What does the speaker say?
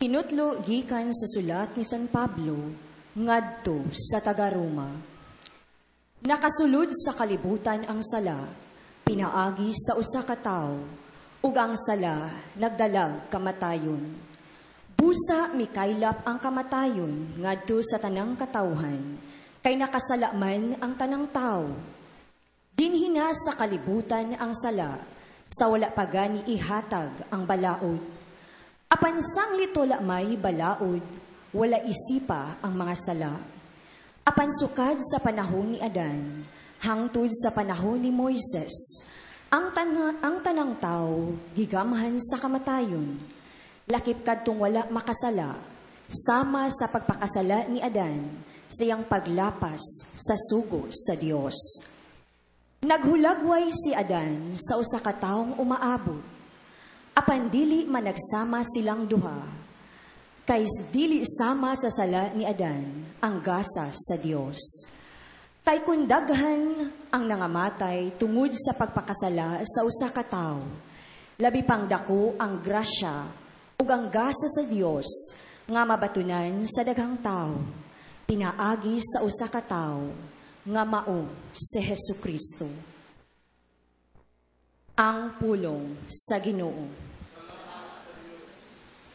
Tinutlo gikan sa sulat ni San Pablo, ngadto sa taga-Roma. Nakasulod sa kalibutan ang sala, pinaagi sa usa ka tawo, ug ang sala nagdalag kamatayon. Busa mikaylap ang kamatayon ngadto sa tanang katawhan, kay nakasala man ang tanang tawo. Dinhina sa kalibutan ang sala, sa wala pa gani ihatag ang balaod. Apan sanglito may balaod, wala isipa ang mga sala. Apan sukad sa panahon ni Adan, hangtod sa panahon ni Moises, ang tanang tao gigamhan sa kamatayon. Lakip kadtong wala makasala, sama sa pagpakasala ni Adan, siyang paglapas sa sugo sa Dios. Naghulagway si Adan sa usa ka taong umaabot. Apan dili managsama silang duha, kay dili sama sa sala ni Adan ang gasa sa Dios. Kay kung daghan ang nangamatay tungod sa pagpakasala sa usa ka tawo, labi pang dako ang grasya ug ang gasa sa Dios nga mabatunan sa daghang tawo, pinaagi sa usa ka tawo nga mao si Hesukristo. Ang pulong sa Ginoo.